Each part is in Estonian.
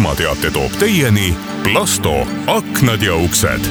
ilmateate toob teieni Plasto aknad ja uksed.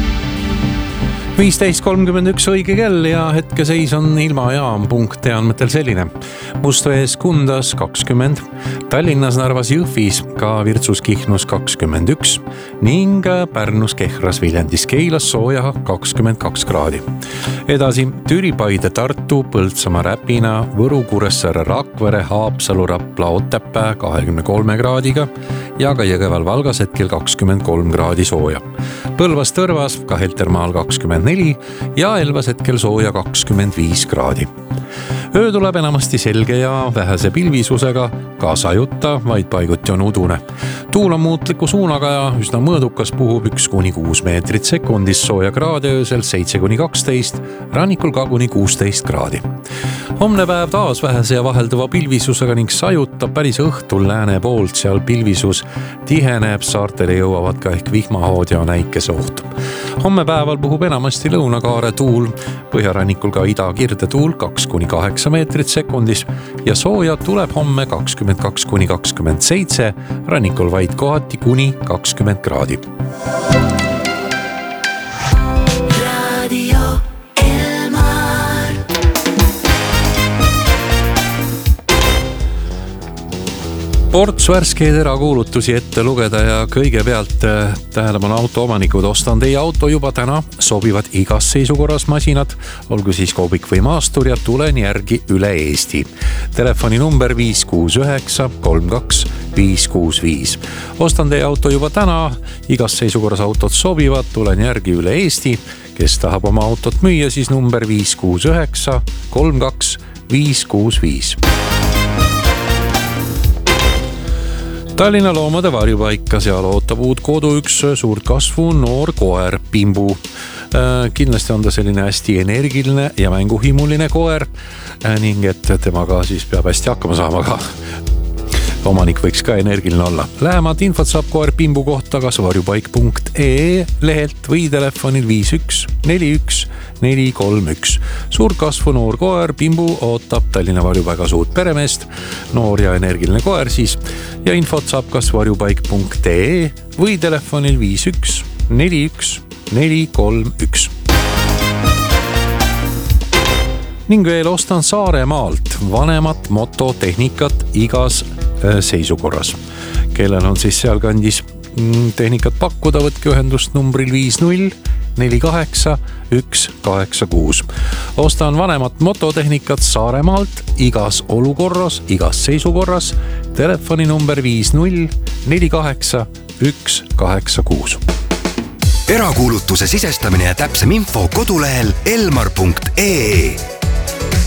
15.31 õige kell ja hetkeseis on ilmajaam.ee andmetel selline. Mustvees Kundas 20, Tallinnas, Narvas, Jõhvis, ka Virtsus, Kihnus 21 ning Pärnus, Kehras, Viljandis, Keilas sooja 22 kraadi. Edasi Türi, Paide, Tartu, Põltsamaa, Räpina, Võru, Kuressaare, Rakvere, Haapsalu, Rapla, Otepää 23 kraadiga ja ka Jõgeval, Valgas hetkel 23 kraadi sooja. Põlvas, Tõrvas, ka Heltermaal 24 ja Elvas hetkel sooja 25 kraadi. Öö tuleb enamasti selge ja vähese pilvisusega, ka sajuta, vaid paiguti on udune. Tuul on muutliku suunaga ja üsna mõõdukas, puhub 1-6 meetrit sekundis, sooja kraadi öösel 7-12, rannikul ka kuni 16 kraadi. Homne päev taas vähese ja vahelduva pilvisusega ning sajutab päris õhtul lääne poolt, seal pilvisus tiheneb, saartele jõuavad ka ehk vihmahood ja näikese oht. Homme päeval puhub enamasti lõunakaare tuul, põhjarannikul ka ida-kirde tuul 2-8 meetrit sekundis ja sooja tuleb homme 22-27, rannikul vaid kohati kuni 20 kraadi. Ports värskeid erakuulutusi ette lugeda ja kõigepealt tähelepanu autoomanikud, ostan teie auto juba täna, sobivad igas seisukorras masinad, olgu siis koobik või maastur ja tulen järgi üle Eesti. Telefoni number 569 32 565. Ostan teie auto juba täna, igas seisukorras autod sobivad, tulen järgi üle Eesti. Kes tahab oma autot müüa, siis number 569 32 565. Tallinna loomade varjupaika, seal ootab uut kodu üks suurt kasvu noor koer Pimbu. Kindlasti on ta selline hästi energiline ja mänguhimuline koer ning et temaga siis peab hästi hakkama saama ka. Omanik võiks ka energiline olla. Lähemalt infot saab koer Pimbu kohta kas varjupaik.ee lehelt või telefonil 51 41 431. Suurt kasvu noor koer Pimbu ootab Tallinna varjupaigas uut peremeest, noor ja energiline koer siis, ja infot saab kas varjupaik.ee või telefonil 51 41 431. Ning veel ostan Saaremaalt vanemat mototehnikat igas seisukorras. Kellel on siis sealkandis tehnikat pakkuda, võtke ühendust numbril 50 48 186. Ostan vanemat mototehnikat Saaremaalt igas olukorras, igas seisukorras. Telefoni number 50 48 186. Erakuulutuse sisestamine ja täpsem info kodulehel elmar.ee.